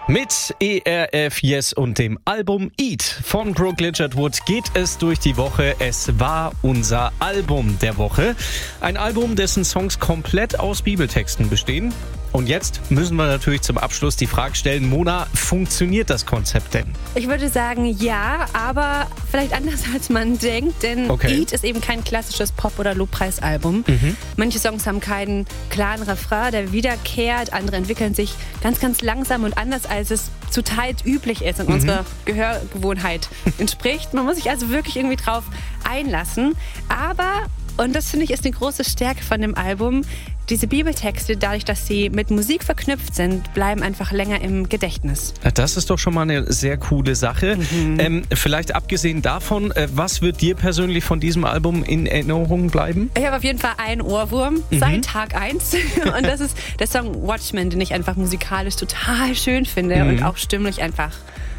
Mit ERF Yes und dem Album Eat von Brooke Ligertwood geht es durch die Woche. Es war unser Album der Woche. Ein Album, dessen Songs komplett aus Bibeltexten bestehen. Und jetzt müssen wir natürlich zum Abschluss die Frage stellen, Mona, funktioniert das Konzept denn? Ich würde sagen, ja, aber vielleicht anders als man denkt, denn Eat ist eben kein klassisches Pop- oder Lobpreisalbum. Manche Songs haben keinen klaren Refrain, der wiederkehrt, andere entwickeln sich ganz, ganz langsam und anders, als es zuteils üblich ist und unserer Gehörgewohnheit entspricht. Man muss sich also wirklich irgendwie drauf einlassen, aber, und das finde ich ist eine große Stärke von dem Album, diese Bibeltexte, dadurch, dass sie mit Musik verknüpft sind, bleiben einfach länger im Gedächtnis. Das ist doch schon mal eine sehr coole Sache. Vielleicht abgesehen davon, was wird dir persönlich von diesem Album in Erinnerung bleiben? Ich habe auf jeden Fall einen Ohrwurm seit Tag 1 und das ist der Song Watchmen, den ich einfach musikalisch total schön finde und auch stimmlich einfach,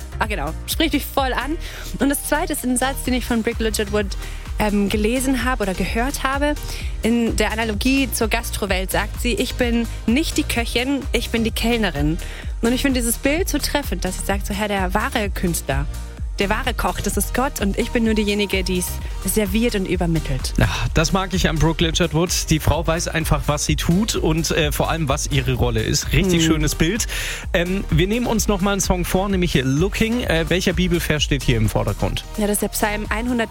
spricht mich voll an. Und das zweite ist ein Satz, den ich von Brooke Ligertwood gelesen habe oder gehört habe. In der Analogie zur Gastrowelt sagt sie, ich bin nicht die Köchin, ich bin die Kellnerin. Und ich finde dieses Bild so treffend, dass sie sagt, so Herr, der wahre Künstler, der wahre Koch, das ist Gott und ich bin nur diejenige, die es serviert und übermittelt. Ach, das mag ich an Brooke Ligertwood. Die Frau weiß einfach, was sie tut und vor allem, was ihre Rolle ist. Richtig schönes Bild. Wir nehmen uns noch mal einen Song vor, nämlich hier Looking. Welcher Bibelvers steht hier im Vordergrund? Ja, das ist der Psalm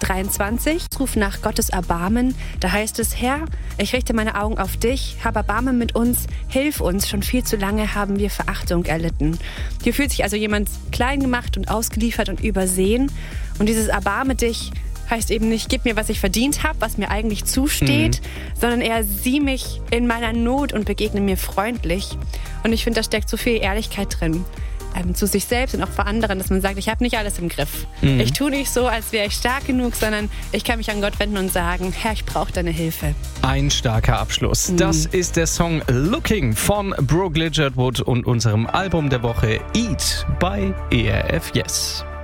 123. Ruf nach Gottes Erbarmen. Da heißt es, Herr, ich richte meine Augen auf dich, hab Erbarmen mit uns, hilf uns. Schon viel zu lange haben wir Verachtung erlitten. Hier fühlt sich also jemand klein gemacht und ausgeliefert und übersehen. Und dieses Erbarme dich heißt eben nicht, gib mir, was ich verdient habe, was mir eigentlich zusteht, sondern eher sieh mich in meiner Not und begegne mir freundlich. Und ich finde, da steckt so viel Ehrlichkeit drin. Zu sich selbst und auch vor anderen, dass man sagt, ich habe nicht alles im Griff. Ich tue nicht so, als wäre ich stark genug, sondern ich kann mich an Gott wenden und sagen, Herr, ich brauche deine Hilfe. Ein starker Abschluss. Das ist der Song Looking von Brooke Ligertwood und unserem Album der Woche Eat bei ERF Yes.